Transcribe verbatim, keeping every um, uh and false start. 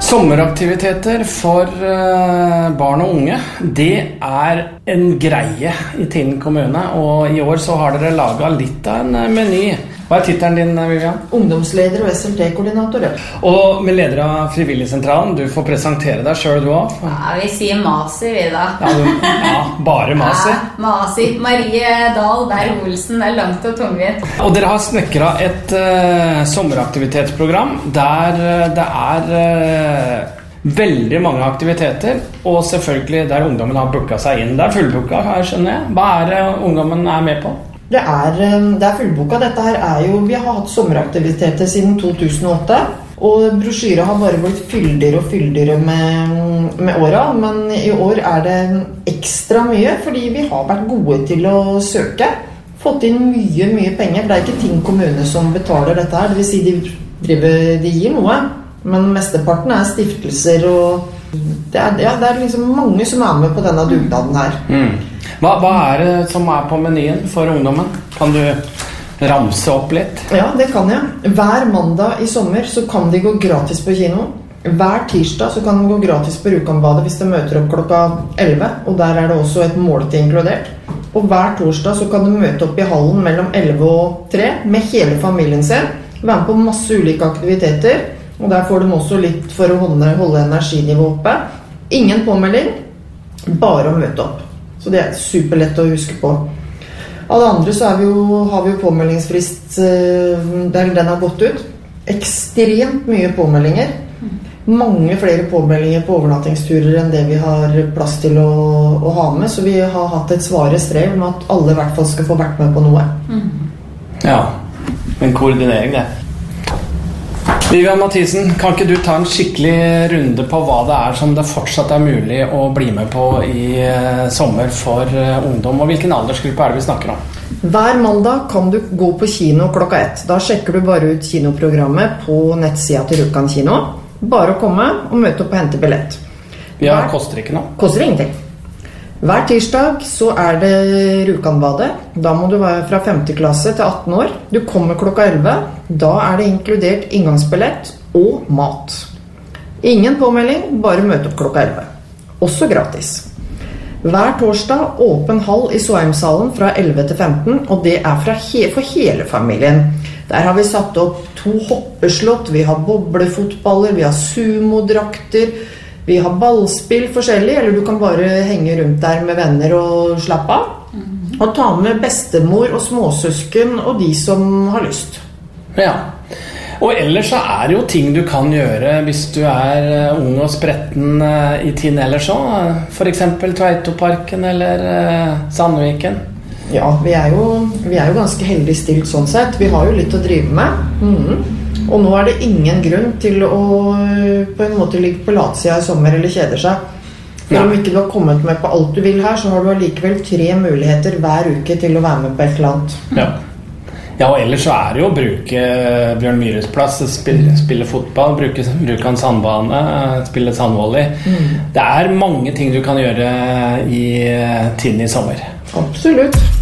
Sommeraktiviteter for barn og unge, det er en greie i Tinn kommune, og i år så har dere laget litt av en meny. Hva er titelen din, Vivian? Ungdomsleder og S L T-koordinator. Og med leder av Frivilligsentralen, du får presentere deg selv du også. Ja, vi sier Masi vi da. Ja, du, ja bare Masi. Ja, Masi. Marie Dahl, Berg Olsen, det er langt og tungvidt. Og dere har snekret et uh, sommeraktivitetsprogram der uh, det er uh, veldig mange aktiviteter, og selvfølgelig der ungdommen har booket seg inn. Det er fullbooket, her skjønner jeg. Hva er det ungdommen er med på? Det er, det er fullboka. Dette her er jo, vi har hatt sommeraktiviteter siden to tusen og åtte, og brosjyret har bare blitt fyldigere og fyldigere med, med åra, men i år er det ekstra mye, fordi vi har vært gode til å søke, fått inn mye, mye penger. Det er ikke Tinn kommune som betaler dette her, det vil si de, driver, de gir noe, men mesteparten er stiftelser, og det er, ja, det er liksom mange som er med på denne dugnaden her. Mm. Hva, hva er det som er på menyen for ungdommen? Kan du ramse opp litt? Ja, det kan jeg. Hver mandag i sommer så kan de gå gratis på kino. Hver tirsdag så kan de gå gratis på Rjukanbadet hvis de møter opp klokka elleve, og der er det også et måltid inkludert. Og hver torsdag så kan de møte opp i hallen mellom elleve og tre med hele familien sin, være med på masse ulike aktiviteter, og der får de også litt for å holde, holde energinivået oppe. Ingen påmelding, bare å møte opp. Så det er superlett å huske på. Av det andre så er vi jo, har vi jo påmeldingsfrist, der den har gått ut. Ekstremt mye påmeldinger. Mange flere påmeldinger på overnattingsturer enn det vi har plass til å, å ha med. Så vi har hatt et svare strev om at alle i hvert fall skal få vært med på noe. Ja, en koordinering det. Vivian Mathisen, kan ikke du ta en skikkelig runde på hva det er som det fortsatt er mulig å bli med på i uh, sommer for uh, ungdom, og hvilken aldersgruppe er det vi snakker om? Hver mandag kan du gå på kino klokka ett. Da sjekker du bare ut kinoprogrammet på nettsida til Rjukan kino. Bare å komme og møte opp og hente billett. Ja, Hver... koster ikke noe? Koster ingenting. Hver tirsdag så er det Rjukanbadet. Da må du være fra femte klasse til atten år. Du kommer klokka elleve. Da er det inkludert inngangsbillett og mat. Ingen påmelding, bare møte opp klokka elleve. Også gratis. Hver torsdag åpen hall i Soheimshallen fra elleve til femten, og det er fra he- for hele familien. Der har vi satt opp to hoppeslott, vi har boblefotballer, vi har sumodrakter, vi har ballspill forskjellig, eller du kan bare henge rundt der med venner og slappe av. Og ta med bestemor og småsøsken og de som har lyst. Ja, og ellers så er det jo ting du kan gjøre hvis du er ung og spretten i Tinn ellers så. For eksempel Tveitoparken eller Sandviken. Ja, vi er jo, vi er jo ganske heldig stilt sånn sett. Vi har jo litt å drive med. Mhm. Og nå er det ingen grunn til å på en måte ligge på latsida i sommer eller kjeder seg. For om ikke du har kommet med på alt du vil her, så har du allikevel tre muligheter hver uke til å være med på et eller annet. Ja, ja og ellers så er det jo å bruke Bjørn Myhres plass, spille, spille fotball, bruke, bruke en sandbane, spille sandvolley. Mm. Det er mange ting du kan gjøre i Tinn i sommer. Absolutt.